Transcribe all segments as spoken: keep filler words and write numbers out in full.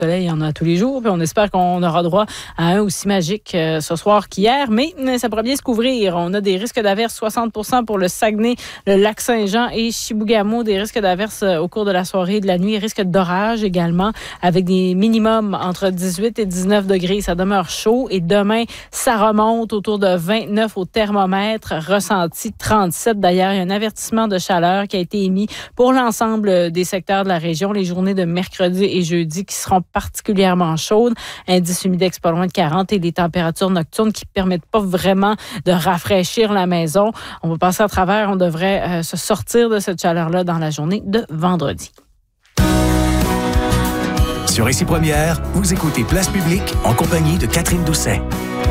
soleil, il y en a tous les jours. Puis on espère qu'on aura droit à un aussi magique euh, ce soir qu'hier. Mais ça pourrait bien se couvrir. On a des risques d'averses soixante pour cent pour le Saguenay, le Lac-Saint-Jean et Chibougamau. Des risques d'averses au cours de la soirée et de la nuit. Risque d'orage également avec des minimums entre dix-huit et dix-neuf degrés. Ça demeure chaud. Et demain, ça remonte autour de vingt-neuf au thermomètre. Ressenti trente-sept. D'ailleurs, il y a un avertissement de chaleur qui a été émis pour l'ensemble des secteurs de la région. Les journées de mercredi et jeudi qui seront particulièrement chaudes. Indice humidex pas loin de quarante et des températures nocturnes qui ne permettent pas vraiment de rafraîchir la maison. On va passer à travers. On devrait euh, se sortir de cette chaleur-là dans la journée de vendredi. Sur Ici Première, vous écoutez Place Publique en compagnie de Catherine Doucet.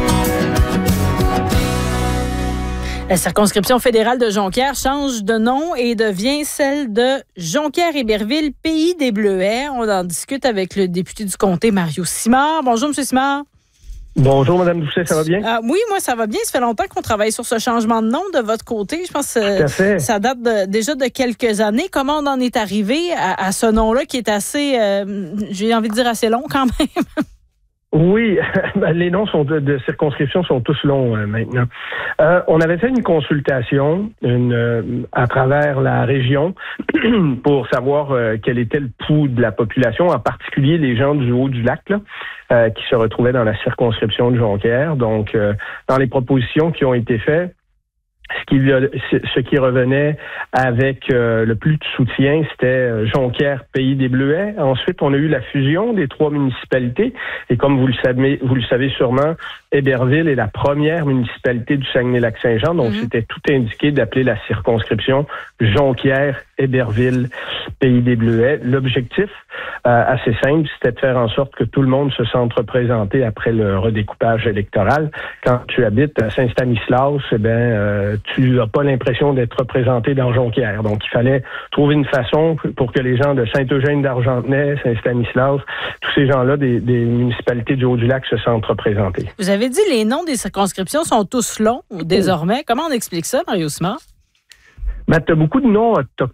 La circonscription fédérale de Jonquière change de nom et devient celle de Jonquière-Héberville, pays des Bleuets. On en discute avec le député du comté, Mario Simard. Bonjour, M. Simard. Bonjour, Mme Doucet, ça va bien? Euh, oui, moi, ça va bien. Ça fait longtemps qu'on travaille sur ce changement de nom de votre côté. Je pense que ça date de, déjà de quelques années. Comment on en est arrivé à, à ce nom-là qui est assez, euh, j'ai envie de dire assez long quand même? Oui, les noms sont de, de circonscription sont tous longs euh, maintenant. Euh, on avait fait une consultation une, euh, à travers la région pour savoir euh, quel était le pouls de la population, en particulier les gens du Haut-du-Lac là, euh, qui se retrouvaient dans la circonscription de Jonquière. Donc, euh, dans les propositions qui ont été faites, Ce qui, ce qui revenait avec euh, le plus de soutien, c'était Jonquière, pays des Bleuets. Ensuite, on a eu la fusion des trois municipalités. Et comme vous le savez, vous le savez sûrement, Héberville est la première municipalité du Saguenay-Lac-Saint-Jean. Donc, mm-hmm. c'était tout indiqué d'appeler la circonscription Jonquière, Héberville, pays des Bleuets. L'objectif, euh, assez simple, c'était de faire en sorte que tout le monde se sente représenté après le redécoupage électoral. Quand tu habites à Saint-Stanislas, eh bien, euh, tu n'as pas l'impression d'être représenté dans Jonquière. Donc, il fallait trouver une façon pour que les gens de Saint-Eugène d'Argentenay, Saint-Stanislas, tous ces gens-là des, des municipalités du Haut-du-Lac se sentent représentés. Vous avez dit les noms des circonscriptions sont tous longs désormais. Comment on explique ça, Mario Simard? Ben, tu as beaucoup de noms autochtones.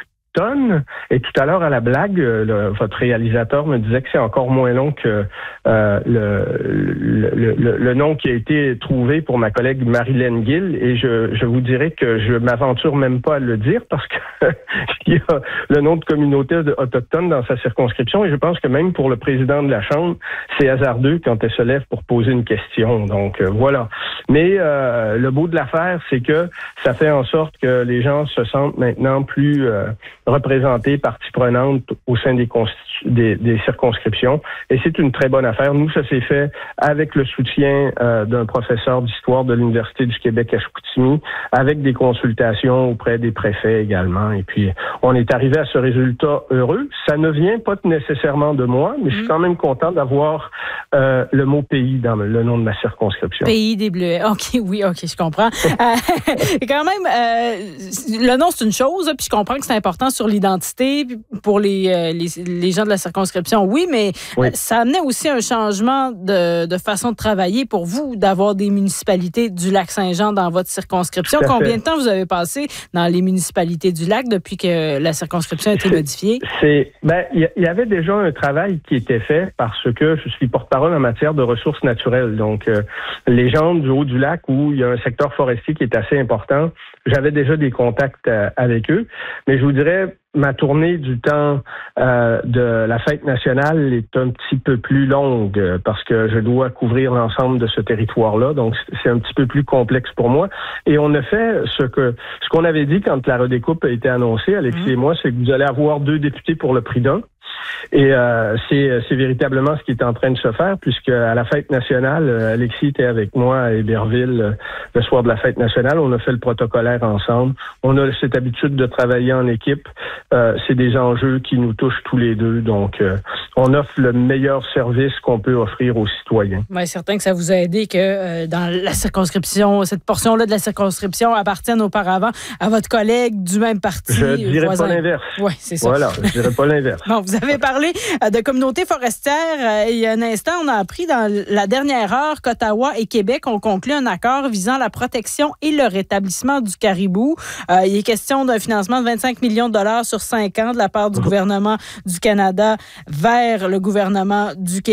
Et tout à l'heure, à la blague, le, votre réalisateur me disait que c'est encore moins long que euh, le, le, le, le nom qui a été trouvé pour ma collègue Marilyn Gill. Et je, je vous dirais que je m'aventure même pas à le dire parce que il y a le nom de communauté autochtone dans sa circonscription. Et je pense que même pour le président de la Chambre, c'est hasardeux quand elle se lève pour poser une question. Donc, euh, voilà. Mais euh, le beau de l'affaire, c'est que ça fait en sorte que les gens se sentent maintenant plus euh, représentés, partie prenante au sein des, constitu- des, des circonscriptions. Et c'est une très bonne affaire. Nous, ça s'est fait avec le soutien euh, d'un professeur d'histoire de l'Université du Québec à Chicoutimi, avec des consultations auprès des préfets également. Et puis, on est arrivé à ce résultat heureux. Ça ne vient pas nécessairement de moi, mais mmh. je suis quand même content d'avoir euh, le mot pays dans le nom de ma circonscription. Pays des Bleuets. OK, oui, OK, je comprends. euh, quand même, euh, le nom, c'est une chose, puis je comprends que c'est important sur l'identité pour les, les, les gens de la circonscription, oui, mais oui. ça amenait aussi un changement de, de façon de travailler pour vous, d'avoir des municipalités du Lac-Saint-Jean dans votre circonscription. Combien fait. de temps vous avez passé dans les municipalités du Lac depuis que la circonscription a été modifiée? C'est, ben, il y, y avait déjà un travail qui était fait parce que je suis porte-parole en matière de ressources naturelles. Donc, euh, les gens du Haut-du-Lac où il y a un secteur forestier qui est assez important, j'avais déjà des contacts euh, avec eux. Mais je vous dirais, ma tournée du temps euh, de la fête nationale est un petit peu plus longue euh, parce que je dois couvrir l'ensemble de ce territoire-là. Donc, c'est un petit peu plus complexe pour moi. Et on a fait ce que ce qu'on avait dit quand la redécoupe a été annoncée, Alexis mmh. et moi, c'est que vous allez avoir deux députés pour le prix d'un. Et euh, c'est, c'est véritablement ce qui est en train de se faire, puisque à la fête nationale, Alexis était avec moi à Héberville le soir de la fête nationale. On a fait le protocolaire ensemble. On a cette habitude de travailler en équipe. Euh, c'est des enjeux qui nous touchent tous les deux. Donc, euh, on offre le meilleur service qu'on peut offrir aux citoyens. Oui, certain que ça vous a aidé que euh, dans la circonscription, cette portion-là de la circonscription appartienne auparavant à votre collègue du même parti. Je ne dirais voisin. Pas l'inverse. Oui, c'est ça. Voilà, je ne dirais pas l'inverse. Bon, vous avez parlé de communautés forestières. Il y a un instant, on a appris dans la dernière heure qu'Ottawa et Québec ont conclu un accord visant la protection et le rétablissement du caribou. Euh, il est question d'un financement de vingt-cinq millions de dollars sur cinq ans de la part du gouvernement du Canada vers le gouvernement du Québec.